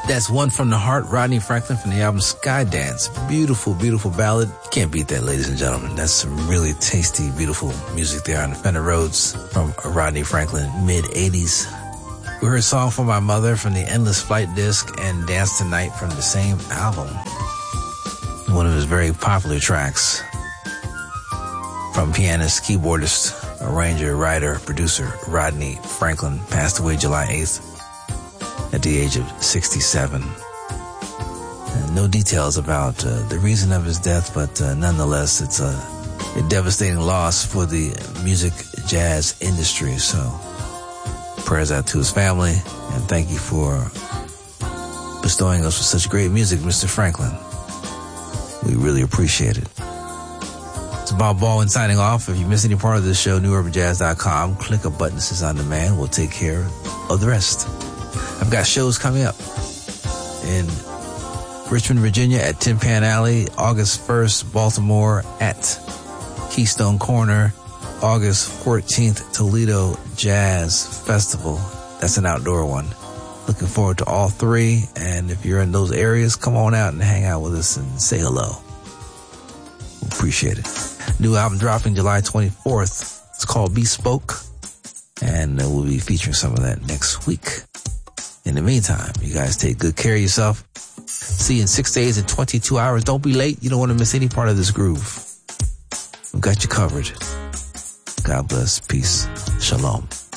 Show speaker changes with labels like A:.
A: That's One from the Heart, Rodney Franklin from the album Skydance. Beautiful, beautiful ballad. You can't beat that, ladies and gentlemen. That's some really tasty, beautiful music there on the Fender Rhodes from Rodney Franklin, mid-80s. We heard Song for My Mother from the Endless Flight disc and Dance Tonight from the same album. One of his very popular tracks from pianist, keyboardist, arranger, writer, producer Rodney Franklin, passed away July 8th. At the age of 67. And no details about the reason of his death, but nonetheless, it's a devastating loss for the music jazz industry. So prayers out to his family, and thank you for bestowing us with such great music, Mr. Franklin. We really appreciate it. It's Bob Baldwin signing off. If you missed any part of this show, newurbanjazz.com. Click a button that says On Demand. We'll take care of the rest. I've got shows coming up in Richmond, Virginia at Tin Pan Alley, August 1st, Baltimore at Keystone Corner, August 14th, Toledo Jazz Festival. That's an outdoor one. Looking forward to all three, and if you're in those areas, come on out and hang out with us and say hello. Appreciate it. New album dropping July 24th. It's called Bespoke, and we'll be featuring some of that next week. In the meantime, you guys take good care of yourself. See you in 6 days and 22 hours. Don't be late. You don't want to miss any part of this groove. We've got you covered. God bless. Peace. Shalom.